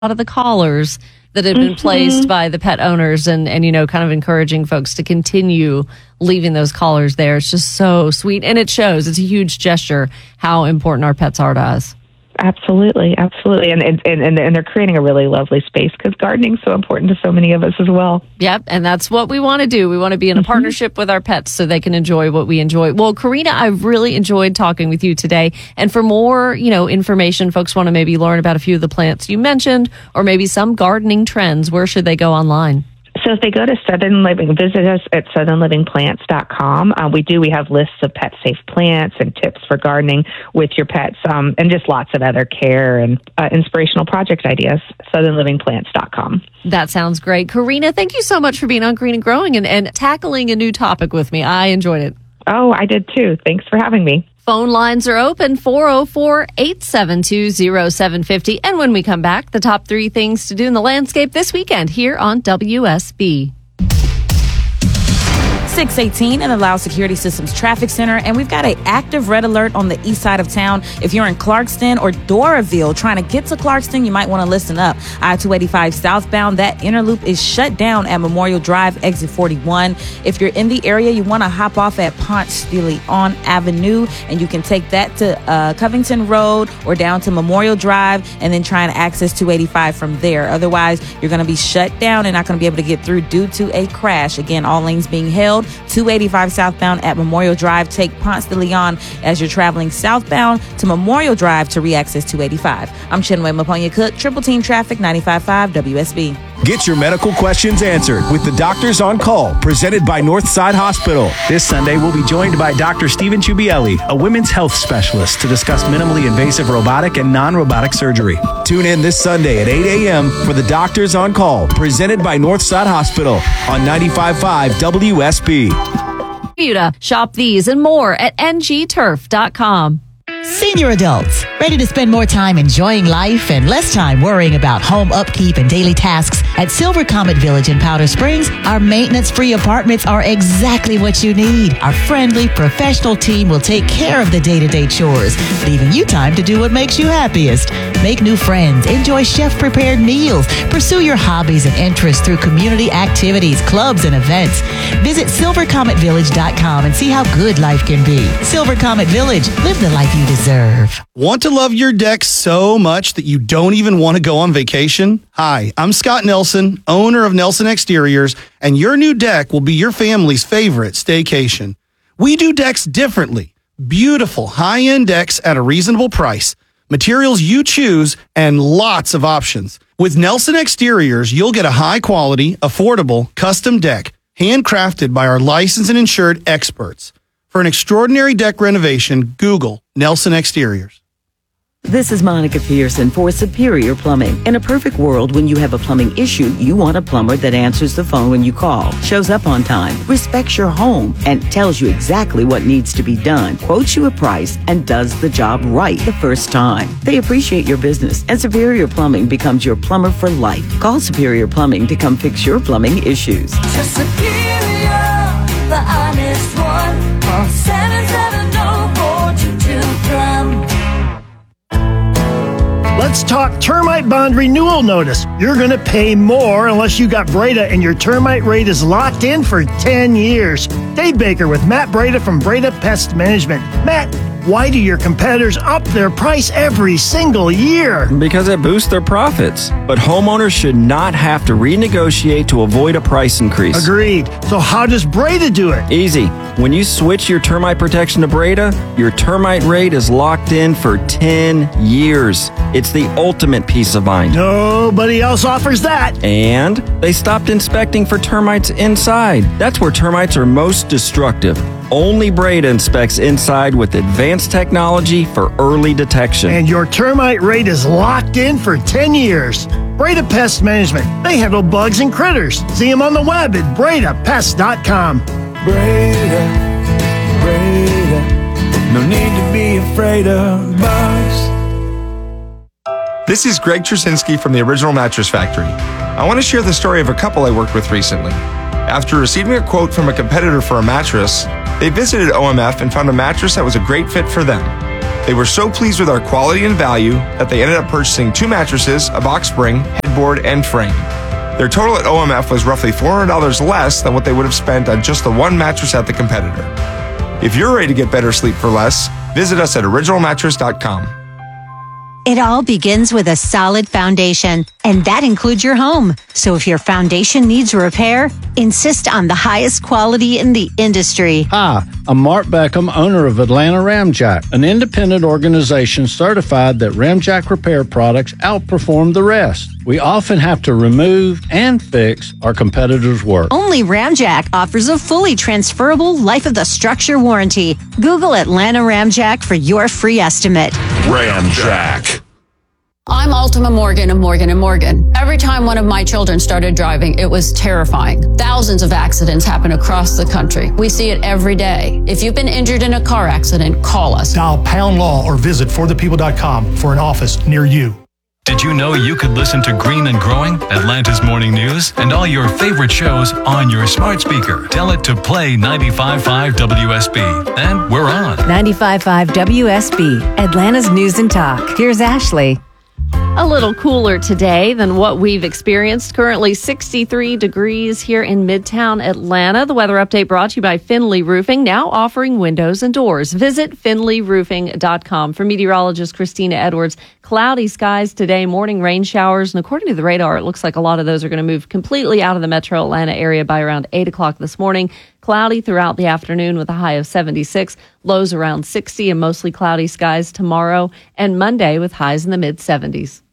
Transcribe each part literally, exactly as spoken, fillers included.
lot of the collars that had been mm-hmm. placed by the pet owners and, and, you know, kind of encouraging folks to continue leaving those collars there. It's just so sweet. And it shows. It's a huge gesture how important our pets are to us. Absolutely. Absolutely. And, and, and, and they're creating a really lovely space because gardening is so important to so many of us as well. Yep. And that's what we want to do. We want to be in a mm-hmm. partnership with our pets so they can enjoy what we enjoy. Well, Karina, I've really enjoyed talking with you today. And for more, you know, information, folks want to maybe learn about a few of the plants you mentioned or maybe some gardening trends. Where should they go online? So if they go to Southern Living, visit us at southern living plants dot com. Uh, we do, we have lists of pet-safe plants and tips for gardening with your pets, um, and just lots of other care and uh, inspirational project ideas, southern living plants dot com. That sounds great. Karina, thank you so much for being on Green and Growing and, and tackling a new topic with me. I enjoyed it. Oh, I did too. Thanks for having me. Phone lines are open, four oh four, eight seven two, oh seven five oh. And when we come back, the top three things to do in the landscape this weekend here on W S B. six eighteen in the Loud Security Systems Traffic Center, and we've got an active red alert on the east side of town. If you're in Clarkston or Doraville trying to get to Clarkston, you might want to listen up. I two eighty-five southbound, that inner loop is shut down at Memorial Drive, exit forty-one. If you're in the area, you want to hop off at Ponce de Leon Avenue, and you can take that to uh, Covington Road or down to Memorial Drive, and then try and access two eighty-five from there. Otherwise, you're going to be shut down and not going to be able to get through due to a crash. Again, all lanes being held. two eighty-five southbound at Memorial Drive. Take Ponce de Leon as you're traveling southbound to Memorial Drive to re-access two eighty-five. I'm Chinwe Maponya Cook, Triple Team Traffic, ninety-five point five W S B. Get your medical questions answered with the Doctors on Call, presented by Northside Hospital. This Sunday, we'll be joined by Doctor Stephen Chubielli, a women's health specialist, to discuss minimally invasive robotic and non-robotic surgery. Tune in this Sunday at eight a.m. for the Doctors on Call, presented by Northside Hospital on ninety-five point five W S B. Shop these and more at N G turf dot com. Senior adults, ready to spend more time enjoying life and less time worrying about home upkeep and daily tasks? At Silver Comet Village in Powder Springs, our maintenance-free apartments are exactly what you need. Our friendly, professional team will take care of the day-to-day chores, leaving you time to do what makes you happiest. Make new friends, enjoy chef-prepared meals, pursue your hobbies and interests through community activities, clubs, and events. Visit silver comet village dot com and see how good life can be. Silver Comet Village, live the life you deserve. Want to love your deck so much that you don't even want to go on vacation? Hi, I'm Scott Nelson, owner of Nelson Exteriors, and your new deck will be your family's favorite staycation. We do decks differently. Beautiful, high-end decks at a reasonable price. Materials you choose, and lots of options. With Nelson Exteriors, you'll get a high-quality, affordable, custom deck, handcrafted by our licensed and insured experts. For an extraordinary deck renovation, Google Nelson Exteriors. This is Monica Pearson for Superior Plumbing. In a perfect world, when you have a plumbing issue, you want a plumber that answers the phone when you call, shows up on time, respects your home, and tells you exactly what needs to be done, quotes you a price, and does the job right the first time. They appreciate your business, and Superior Plumbing becomes your plumber for life. Call Superior Plumbing to come fix your plumbing issues. To Superior, the honest one, on seven seven zero four two two Plum. Let's talk termite bond renewal notice. You're going to pay more unless you got Breda and your termite rate is locked in for ten years. Dave Baker with Matt Breda from Breda Pest Management. Matt, why do your competitors up their price every single year? Because it boosts their profits. But homeowners should not have to renegotiate to avoid a price increase. Agreed. So how does Breda do it? Easy. When you switch your termite protection to Breda, your termite rate is locked in for ten years. It's the ultimate peace of mind. Nobody else offers that. And they stopped inspecting for termites inside. That's where termites are most destructive. Only Breda inspects inside with advanced technology for early detection. And your termite rate is locked in for ten years. Breda Pest Management. They handle bugs and critters. See them on the web at breda pest dot com. Breda, Breda, no need to be afraid of bugs. This is Greg Trusinski from the Original Mattress Factory. I want to share the story of a couple I worked with recently. After receiving a quote from a competitor for a mattress, they visited O M F and found a mattress that was a great fit for them. They were so pleased with our quality and value that they ended up purchasing two mattresses, a box spring, headboard, and frame. Their total at O M F was roughly four hundred dollars less than what they would have spent on just the one mattress at the competitor. If you're ready to get better sleep for less, visit us at original mattress dot com. It all begins with a solid foundation, and that includes your home. So if your foundation needs repair, insist on the highest quality in the industry. Hi, I'm Mark Beckham, owner of Atlanta Ramjack, an independent organization certified that Ramjack repair products outperform the rest. We often have to remove and fix our competitors' work. Only Ramjack offers a fully transferable life of the structure warranty. Google Atlanta Ramjack for your free estimate. Ramjack. I'm Ultima Morgan of Morgan and Morgan. Every time one of my children started driving, it was terrifying. Thousands of accidents happen across the country. We see it every day. If you've been injured in a car accident, call us. Dial Pound Law or visit for the people dot com for an office near you. Did you know you could listen to Green and Growing, Atlanta's morning news, and all your favorite shows on your smart speaker? Tell it to play ninety-five point five W S B. And we're on. ninety-five point five W S B, Atlanta's News and Talk. Here's Ashley. A little cooler today than what we've experienced. Currently sixty-three degrees here in Midtown Atlanta. The weather update brought to you by Finley Roofing, now offering windows and doors. Visit finley roofing dot com. For meteorologist Christina Edwards, cloudy skies today, morning rain showers, and according to the radar, it looks like a lot of those are going to move completely out of the metro Atlanta area by around eight o'clock this morning. Cloudy throughout the afternoon with a high of seventy-six, lows around sixty, and mostly cloudy skies tomorrow and Monday with highs in the mid-seventies.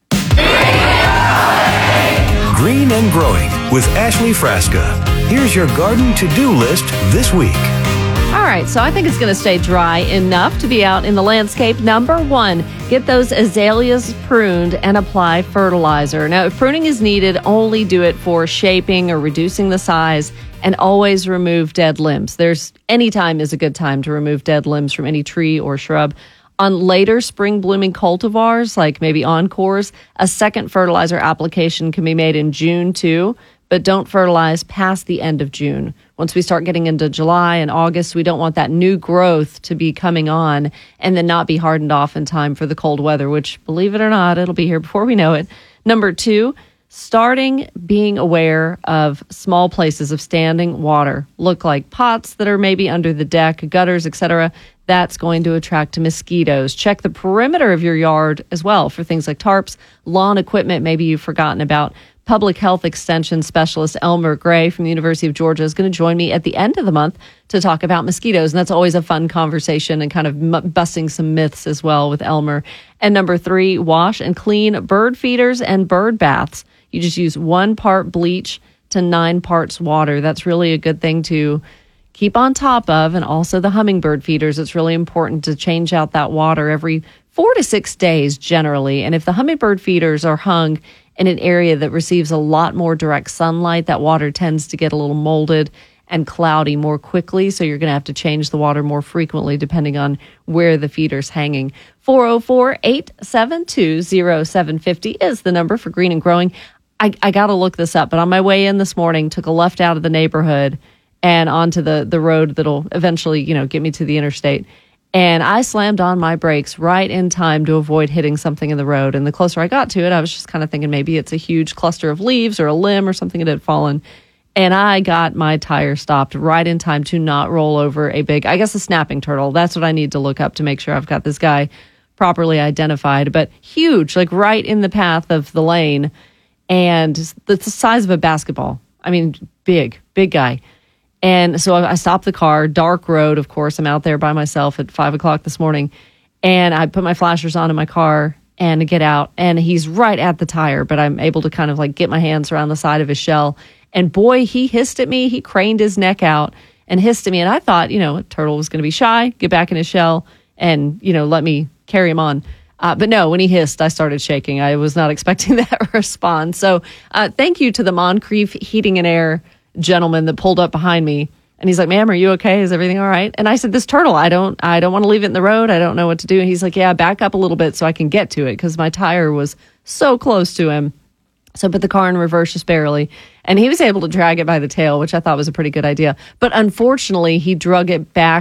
Green and Growing with Ashley Frasca. Here's your garden to-do list this week. All right, so I think it's going to stay dry enough to be out in the landscape. Number one, get those azaleas pruned and apply fertilizer. Now, if pruning is needed, only do it for shaping or reducing the size, and always remove dead limbs. There's any time is a good time to remove dead limbs from any tree or shrub. On later spring blooming cultivars, like maybe encores, a second fertilizer application can be made in June too, but don't fertilize past the end of June. Once we start getting into July and August, we don't want that new growth to be coming on and then not be hardened off in time for the cold weather, which, believe it or not, it'll be here before we know it. Number two, starting being aware of small places of standing water. Look like pots that are maybe under the deck, gutters, et cetera. That's going to attract mosquitoes. Check the perimeter of your yard as well for things like tarps, lawn equipment maybe you've forgotten about. Public Health Extension Specialist Elmer Gray from the University of Georgia is going to join me at the end of the month to talk about mosquitoes. And that's always a fun conversation and kind of m- busting some myths as well with Elmer. And number three, wash and clean bird feeders and bird baths. You just use one part bleach to nine parts water. That's really a good thing to keep on top of. And also the hummingbird feeders. It's really important to change out that water every four to six days generally. And if the hummingbird feeders are hung in an area that receives a lot more direct sunlight, that water tends to get a little molded and cloudy more quickly. So you're going to have to change the water more frequently depending on where the feeder's hanging. four oh four, eight seven two, oh seven five oh is the number for Green and Growing. I, I got to look this up, but on my way in this morning, took a left out of the neighborhood and onto the, the road that'll eventually, you know, get me to the interstate. And I slammed on my brakes right in time to avoid hitting something in the road. And the closer I got to it, I was just kind of thinking maybe it's a huge cluster of leaves or a limb or something that had fallen. And I got my tire stopped right in time to not roll over a big, I guess a snapping turtle. That's what I need to look up to make sure I've got this guy properly identified. But huge, like right in the path of the lane. And the size of a basketball. I mean, big, big guy. And so I stopped the car, dark road, of course. I'm out there by myself at five o'clock this morning. And I put my flashers on in my car and get out. And he's right at the tire, but I'm able to kind of like get my hands around the side of his shell. And boy, he hissed at me. He craned his neck out and hissed at me. And I thought, you know, a turtle was going to be shy, get back in his shell and, you know, let me carry him on. Uh, but no, when he hissed, I started shaking. I was not expecting that response. So uh, thank you to the Moncrief Heating and Air gentleman that pulled up behind me. And he's like, ma'am, are you okay? Is everything all right? And I said, this turtle, I don't I don't want to leave it in the road. I don't know what to do. And he's like, yeah, back up a little bit so I can get to it because my tire was so close to him. So I put the car in reverse just barely. And he was able to drag it by the tail, which I thought was a pretty good idea. But unfortunately, he drug it back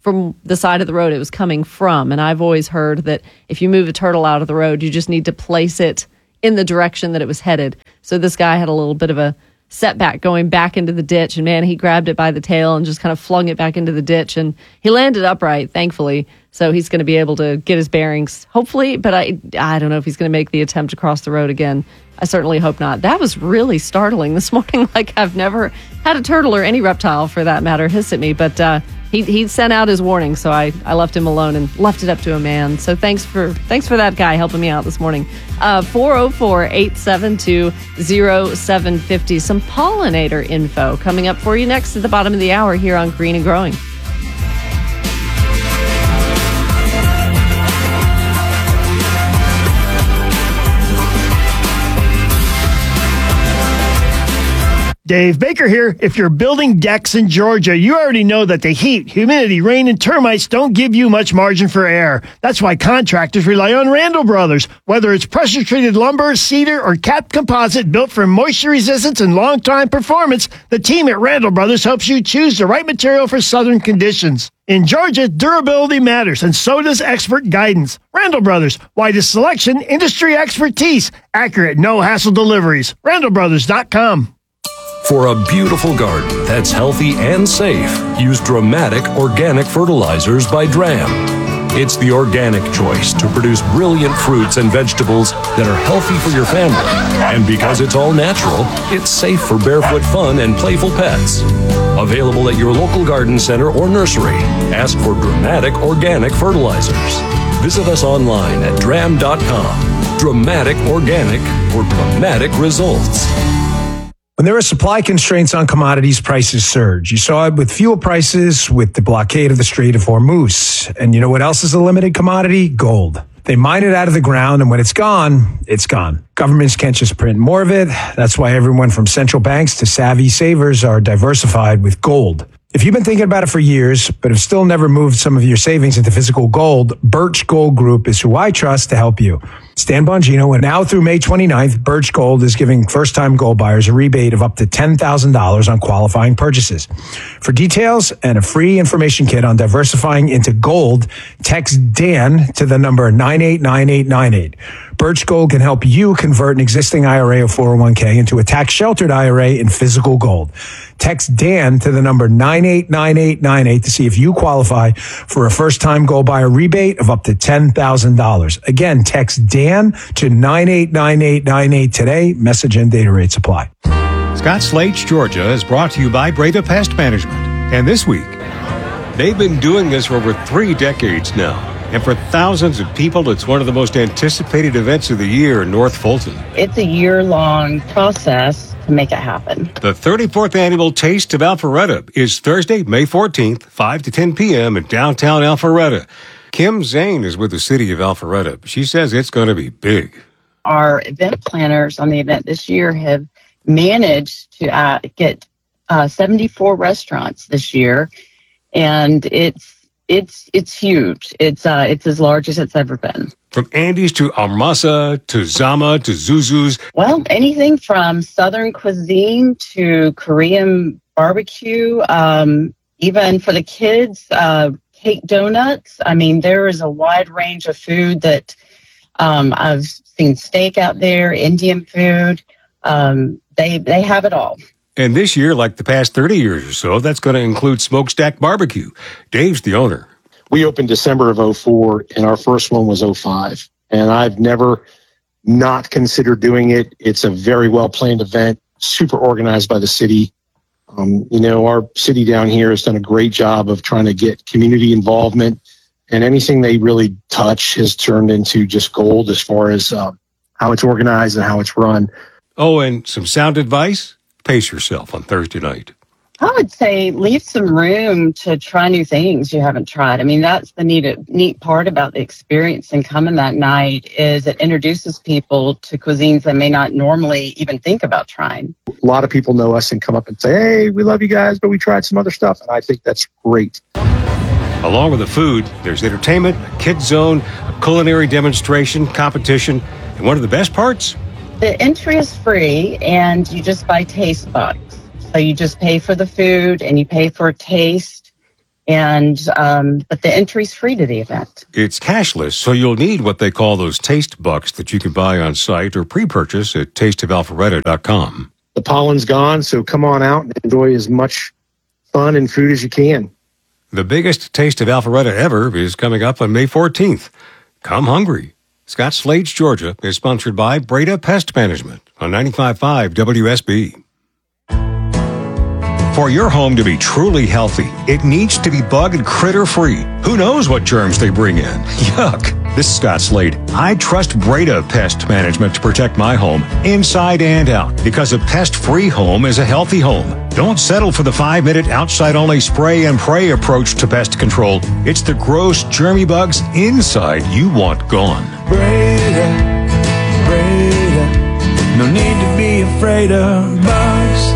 from the side of the road it was coming from. And I've always heard that if you move a turtle out of the road, you just need to place it in the direction that it was headed. So this guy had a little bit of a setback going back into the ditch, and man, he grabbed it by the tail and just kind of flung it back into the ditch, and he landed upright, thankfully. So he's going to be able to get his bearings, hopefully, but I I don't know if he's going to make the attempt to cross the road again. I certainly hope not. That was really startling this morning. Like, I've never had a turtle or any reptile, for that matter, hiss at me, but uh, he he sent out his warning, so I, I left him alone and left it up to a man. So thanks for thanks for that guy helping me out this morning. Uh, four oh four, eight seven two, oh seven five oh. Some pollinator info coming up for you next at the bottom of the hour here on Green and Growing. Dave Baker here. If you're building decks in Georgia, you already know that the heat, humidity, rain, and termites don't give you much margin for error. That's why contractors rely on Randall Brothers. Whether it's pressure-treated lumber, cedar, or capped composite built for moisture resistance and long-time performance, the team at Randall Brothers helps you choose the right material for southern conditions. In Georgia, durability matters, and so does expert guidance. Randall Brothers, widest selection, industry expertise, accurate, no-hassle deliveries. Randall Brothers dot com. For a beautiful garden that's healthy and safe, use Dramatic Organic Fertilizers by Dram. It's the organic choice to produce brilliant fruits and vegetables that are healthy for your family. And because it's all natural, it's safe for barefoot fun and playful pets. Available at your local garden center or nursery. Ask for Dramatic Organic Fertilizers. Visit us online at dram dot com. Dramatic Organic for dramatic results. When there are supply constraints on commodities, prices surge. You saw it with fuel prices, with the blockade of the Strait of Hormuz. And you know what else is a limited commodity? Gold. They mine it out of the ground, and when it's gone, it's gone. Governments can't just print more of it. That's why everyone from central banks to savvy savers are diversified with gold. If you've been thinking about it for years, but have still never moved some of your savings into physical gold, Birch Gold Group is who I trust to help you. Stan Bongino, and now through May twenty-ninth, Birch Gold is giving first-time gold buyers a rebate of up to ten thousand dollars on qualifying purchases. For details and a free information kit on diversifying into gold, text Dan to the number nine eight nine eight nine eight. Birch Gold can help you convert an existing I R A or four oh one k into a tax-sheltered I R A in physical gold. Text Dan to the number nine eight nine eight nine eight to see if you qualify for a first-time gold buyer rebate of up to ten thousand dollars. Again, text Dan to nine eight nine eight nine eight today. Message and data rates apply. Scott Slate's Georgia is brought to you by Breda Pest Management. And this week, they've been doing this for over three decades now. And for thousands of people, it's one of the most anticipated events of the year in North Fulton. It's a year-long process to make it happen. The thirty-fourth Annual Taste of Alpharetta is Thursday, May fourteenth, five to ten p.m. in downtown Alpharetta. Kim Zane is with the city of Alpharetta. She says it's going to be big. Our event planners on the event this year have managed to uh, get uh, seventy-four restaurants this year, and it's It's it's huge. It's uh it's as large as it's ever been. From Andy's to Armasa to Zama to Zuzu's. Well, anything from Southern cuisine to Korean barbecue, um, even for the kids, uh, cake donuts. I mean, there is a wide range of food that um, I've seen steak out there, Indian food. Um, they they have it all. And this year, like the past thirty years or so, that's going to include Smokestack Barbecue. Dave's the owner. We opened December of oh four, and our first one was oh five. And I've never not considered doing it. It's a very well-planned event, super organized by the city. Um, you know, our city down here has done a great job of trying to get community involvement, and anything they really touch has turned into just gold as far as uh, how it's organized and how it's run. Oh, and some sound advice? Pace yourself on Thursday night. I would say leave some room to try new things you haven't tried. I mean, that's the neat neat part about the experience and coming that night is it introduces people to cuisines they may not normally even think about trying. A lot of people know us and come up and say, hey, we love you guys, but we tried some other stuff. And I think that's great. Along with the food, there's entertainment, a kids zone, a culinary demonstration, competition, and one of the best parts? The entry is free, and you just buy taste bucks. So you just pay for the food, and you pay for a taste, And um, but the entry's free to the event. It's cashless, so you'll need what they call those taste bucks that you can buy on site or pre-purchase at taste of alpharetta dot com. The pollen's gone, so come on out and enjoy as much fun and food as you can. The biggest Taste of Alpharetta ever is coming up on May fourteenth. Come hungry. Scott Slade's Georgia is sponsored by Breda Pest Management on ninety-five point five W S B. For your home to be truly healthy, it needs to be bug and critter free. Who knows what germs they bring in? Yuck. This is Scott Slade. I trust Breda Pest Management to protect my home inside and out, because a pest-free home is a healthy home. Don't settle for the five-minute outside-only spray and pray approach to pest control. It's the gross, germy bugs inside you want gone. Breda, Breda, no need to be afraid of bugs.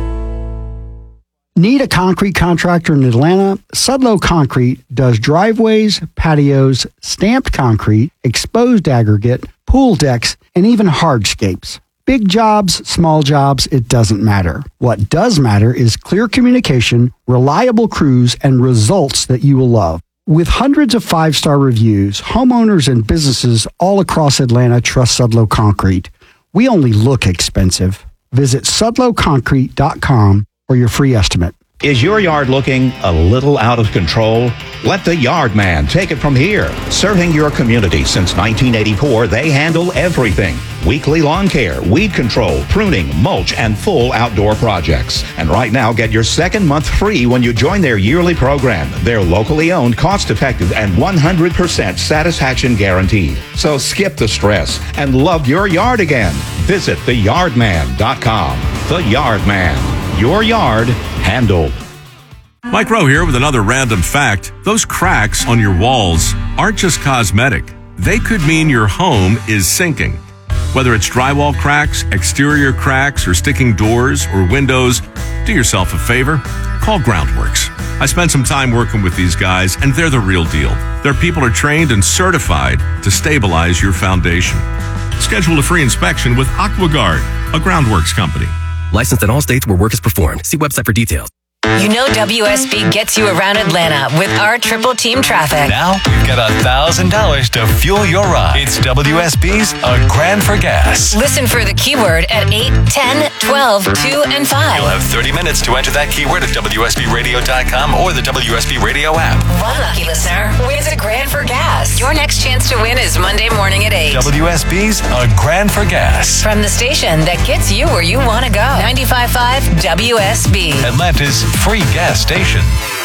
Need a concrete contractor in Atlanta? Sudlow Concrete does driveways, patios, stamped concrete, exposed aggregate, pool decks, and even hardscapes. Big jobs, small jobs, it doesn't matter. What does matter is clear communication, reliable crews, and results that you will love. With hundreds of five-star reviews, homeowners and businesses all across Atlanta trust Sudlow Concrete. We only look expensive. Visit sudlow concrete dot com for your free estimate. Is your yard looking a little out of control? Let the Yard Man take it from here. Serving your community since nineteen eighty-four, they handle everything. Weekly lawn care, weed control, pruning, mulch, and full outdoor projects. And right now, get your second month free when you join their yearly program. They're locally owned, cost-effective, and one hundred percent satisfaction guaranteed. So skip the stress and love your yard again. Visit the yard man dot com. The Yard Man. Your yard handled. Mike Rowe here with another random fact. Those cracks on your walls aren't just cosmetic. They could mean your home is sinking. Whether it's drywall cracks, exterior cracks, or sticking doors or windows, do yourself a favor. Call Groundworks. I spent some time working with these guys, and they're the real deal. Their people are trained and certified to stabilize your foundation. Schedule a free inspection with AquaGuard, a Groundworks company. Licensed in all states where work is performed. See website for details. You know W S B gets you around Atlanta with our triple team traffic. Now you've got one thousand dollars to fuel your ride. It's W S B's A Grand for Gas. Listen for the keyword at eight, ten, twelve, two, and five. You'll have thirty minutes to enter that keyword at W S B radio dot com or the W S B radio app. One lucky listener wins a grand for gas. Your next chance to win is Monday morning at eight. W S B's A Grand for Gas. From the station that gets you where you want to go. ninety-five point five W S B. Atlanta's free gas station.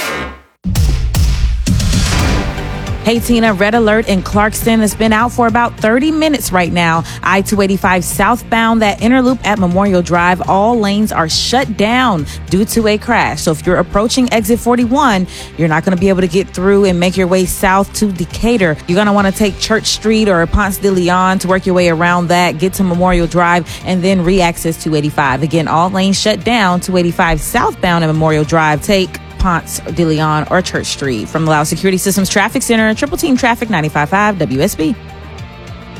Hey Tina, red alert in Clarkston has been out for about thirty minutes right now. I two eighty-five southbound, that inner loop at Memorial Drive, all lanes are shut down due to a crash. So if you're approaching exit forty-one, you're not going to be able to get through and make your way south to Decatur. You're going to want to take Church Street or Ponce de Leon to work your way around that, get to Memorial Drive, and then re-access two eighty-five. Again, all lanes shut down. two eighty-five southbound at Memorial Drive. Take Ponce de Leon or Church Street. From the Loud Security Systems Traffic Center, Triple Team Traffic, ninety-five point five W S B.